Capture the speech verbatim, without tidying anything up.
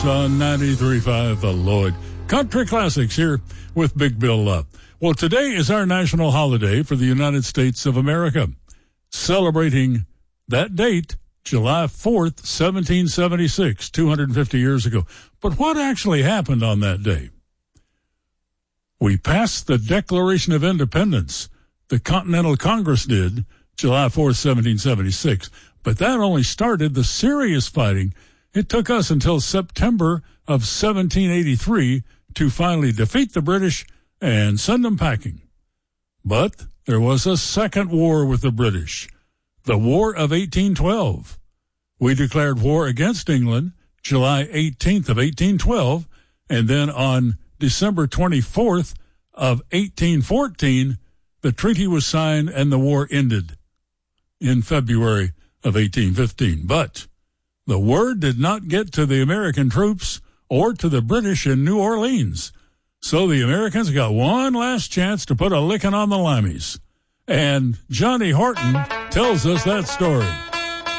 On ninety-three point five, The Lloyd. Country Classics here with Big Bill Love. Well, today is our national holiday for the United States of America, celebrating that date, July fourth, seventeen seventy-six, two hundred fifty years ago. But what actually happened on that day? We passed the Declaration of Independence. The Continental Congress did, July fourth, seventeen seventy-six. But that only started the serious fighting. It took us until September of seventeen eighty-three to finally defeat the British and send them packing. But there was a second war with the British, the War of eighteen twelve. We declared war against England July eighteenth of eighteen twelve, and then on December twenty-fourth of eighteen fourteen, the treaty was signed and the war ended in February of eighteen fifteen. But the word did not get to the American troops or to the British in New Orleans. So the Americans got one last chance to put a licking on the Limeys. And Johnny Horton tells us that story.